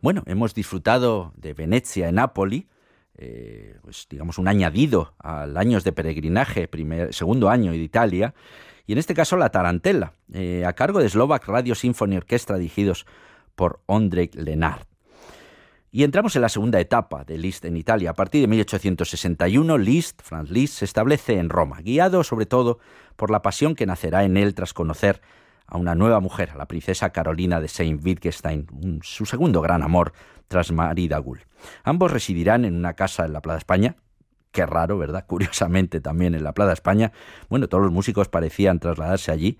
Bueno, hemos disfrutado de Venecia en Nápoli, pues digamos un añadido al años de peregrinaje, segundo año de Italia, y en este caso la Tarantella, a cargo de Slovak Radio Symphony Orchestra, dirigidos por Ondřej Lenard. Y entramos en la segunda etapa de Liszt en Italia. A partir de 1861, Franz Liszt, se establece en Roma, guiado sobre todo por la pasión que nacerá en él tras conocer a una nueva mujer, a la princesa Carolina de Sayn-Wittgenstein, su segundo gran amor tras Marie d'Agoult. Ambos residirán en una casa en la Plaza España. Qué raro, ¿verdad? Curiosamente también en la Plaza España. Bueno, todos los músicos parecían trasladarse allí,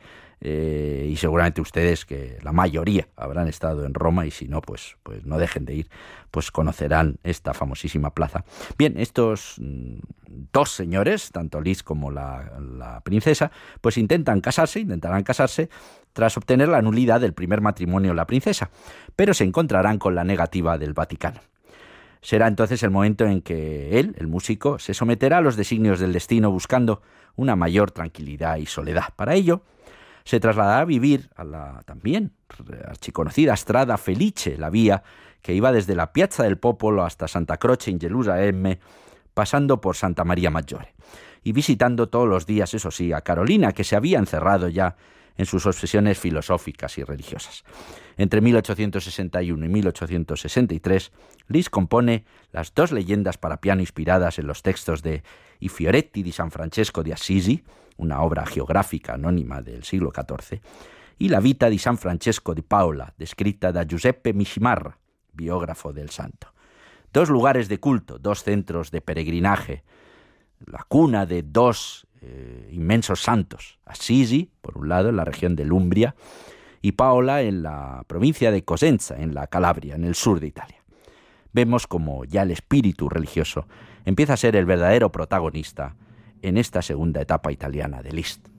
y seguramente ustedes, que la mayoría habrán estado en Roma, y si no, pues no dejen de ir, pues conocerán esta famosísima plaza. Bien, estos dos señores, tanto Liszt como la princesa, pues intentarán casarse tras obtener la nulidad del primer matrimonio de la princesa, pero se encontrarán con la negativa del Vaticano. Será entonces el momento en que él, el músico, se someterá a los designios del destino buscando una mayor tranquilidad y soledad. Para ello, se trasladará a vivir a la también archiconocida Strada Felice, la vía que iba desde la Piazza del Popolo hasta Santa Croce in Gerusalemme, pasando por Santa Maria Maggiore, y visitando todos los días, eso sí, a Carolina, que se había encerrado ya en sus obsesiones filosóficas y religiosas. Entre 1861 y 1863, Liszt compone las dos leyendas para piano inspiradas en los textos de I Fioretti di San Francesco di Assisi, una obra geográfica anónima del siglo XIV, y la Vita di San Francesco di Paola, descrita da Giuseppe Micimarra, biógrafo del santo. Dos lugares de culto, dos centros de peregrinaje, la cuna de dos inmensos santos, Assisi, por un lado, en la región de Umbria, y Paola en la provincia de Cosenza, en la Calabria, en el sur de Italia. Vemos como ya el espíritu religioso empieza a ser el verdadero protagonista en esta segunda etapa italiana de Liszt.